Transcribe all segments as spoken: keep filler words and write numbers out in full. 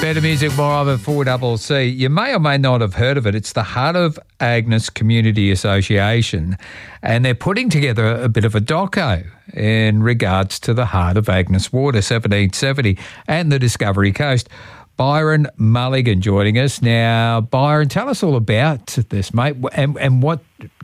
Better music, more of it, four C C. You may or may not have heard of it. It's the Heart of Agnes Community Association, and they're putting together a bit of a doco in regards to the Heart of Agnes Water, seventeen seventy, and the Discovery Coast. Byron Mulligan joining us. Now, Byron, tell us all about this, mate, and, and what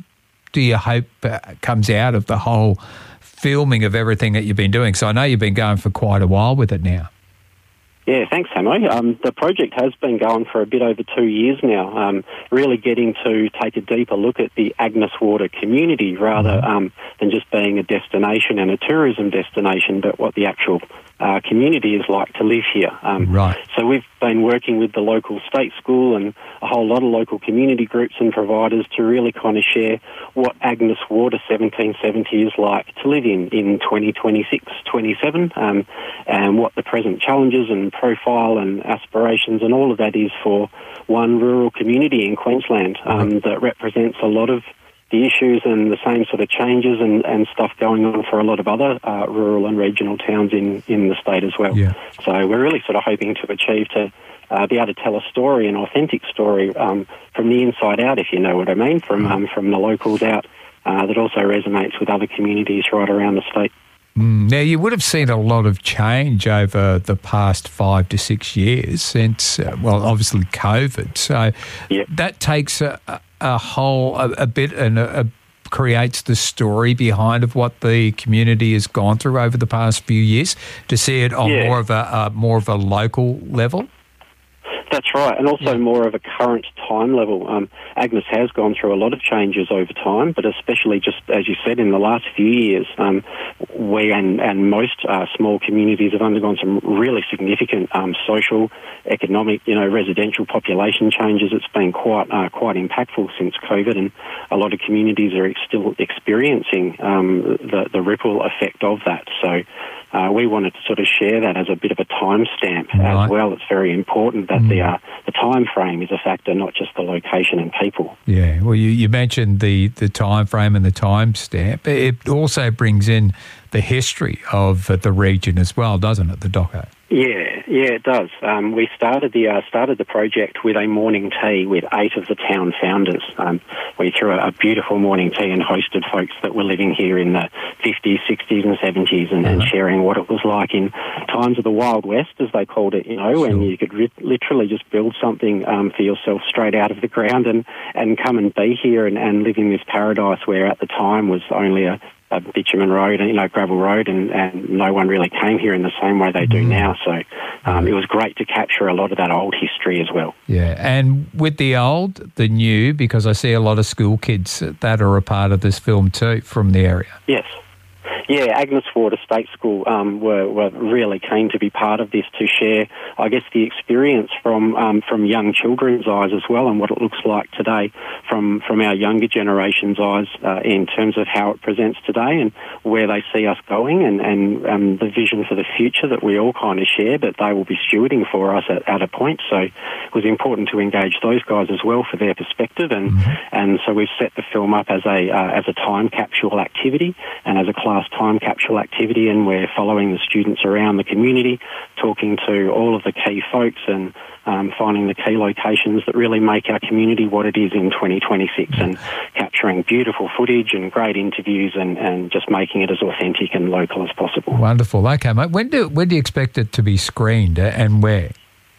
do you hope uh, comes out of the whole filming of everything that you've been doing? So I know you've been going for quite a while with it now. Yeah, thanks, Hamo. Um, the project has been going for a bit over two years now, um, really getting to take a deeper look at the Agnes Water community rather um, than just being a destination and a tourism destination, but what the actual uh, community is like to live here. Um, right. So we've been working with the local state school and a whole lot of local community groups and providers to really kind of share what Agnes Water seventeen seventy is like to live in in twenty twenty-six twenty-seven, um, and what the present challenges and profile and aspirations and all of that is for one rural community in Queensland um, that represents a lot of the issues and the same sort of changes and, and stuff going on for a lot of other uh, rural and regional towns in, in the state as well. Yeah. So we're really sort of hoping to achieve to uh, be able to tell a story, an authentic story um, from the inside out, if you know what I mean, from, um, from the locals out uh, that also resonates with other communities right around the state. Mm. Now, you would have seen a lot of change over the past five to six years since, uh, well, obviously COVID. So yep. that takes a, a whole, a, a bit and a, a creates the story behind of what the community has gone through over the past few years to see it on yeah. more of a uh, more of a local level. That's right, and also more of a current time level. Um, Agnes has gone through a lot of changes over time, but especially just, as you said, in the last few years, um, we and, and most uh, small communities have undergone some really significant um, social, economic, you know, residential population changes. It's been quite uh, quite impactful since COVID, and a lot of communities are ex- still experiencing um, the, the ripple effect of that. So uh, we wanted to sort of share that as a bit of a timestamp right. as well. It's very important that mm. the Uh, the time frame is a factor, not just the location and people. Yeah, well, you, you mentioned the, the time frame and the time stamp. It also brings in the history of the region as well, doesn't it, the doco? Yeah, yeah, it does. Um, we started the uh, started the project with a morning tea with eight of the town founders. Um, we threw a, a beautiful morning tea and hosted folks that were living here in the fifties, sixties and seventies and, uh-huh. and sharing what it was like in times of the Wild West, as they called it, you know, sure. when you could ri- literally just build something um, for yourself straight out of the ground and, and come and be here and, and live in this paradise where at the time was only a a bitumen road, you know, gravel road, and, and no one really came here in the same way they do now. So um, it was great to capture a lot of that old history as well. Yeah, and with the old, the new, because I see a lot of school kids that are a part of this film too from the area. Yes. Yeah, Agnes Water State School um, were, were really keen to be part of this to share, I guess, the experience from um, from young children's eyes as well and what it looks like today from, from our younger generation's eyes uh, in terms of how it presents today and where they see us going and, and um, the vision for the future that we all kind of share, but they will be stewarding for us at, at a point. So it was important to engage those guys as well for their perspective, and mm-hmm. and so we've set the film up as a uh, as a time capsule activity and as a class time capsule activity, and we're following the students around the community, talking to all of the key folks and um, finding the key locations that really make our community what it is in twenty twenty-six and capturing beautiful footage and great interviews and, and just making it as authentic and local as possible. Wonderful. Okay, mate. When do, when do you expect it to be screened and where?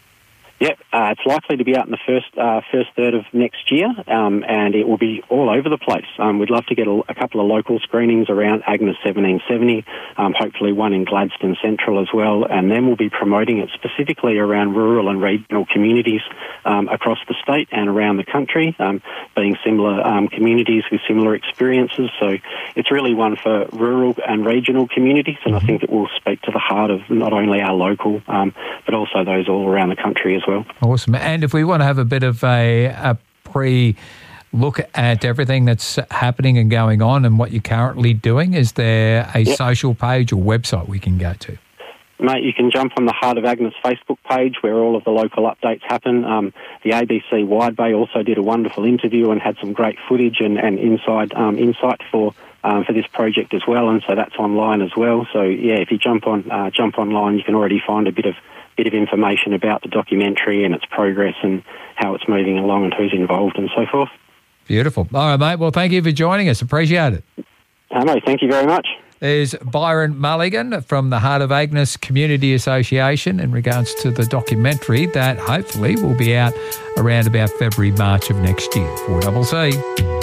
Yep, uh, it's likely to be out in the first uh, first third of next year, um, and it will be all over the place. Um, we'd love to get a, a couple of local screenings around Agnes seventeen seventy, um, hopefully one in Gladstone Central as well, and then we'll be promoting it specifically around rural and regional communities um, across the state and around the country, um, being similar um, communities with similar experiences. So it's really one for rural and regional communities, and I think it will speak to the heart of not only our local, um, but also those all around the country as well. Awesome. And if we want to have a bit of a, a pre-look at everything that's happening and going on and what you're currently doing, is there a yep. social page or website we can go to? Mate, you can jump on the Heart of Agnes Facebook page where all of the local updates happen. Um, the A B C Wide Bay also did a wonderful interview and had some great footage and, and inside um, insight for Um, for this project as well, and so that's online as well. So yeah, if you jump on uh, jump online, you can already find a bit of bit of information about the documentary and its progress and how it's moving along and who's involved and so forth. Beautiful. All right, mate. Well, thank you for joining us. Appreciate it. Uh, no, thank you very much. There's Byron Mulligan from the Heart of Agnes Community Association in regards to the documentary that hopefully will be out around about February, March of next year. four C C.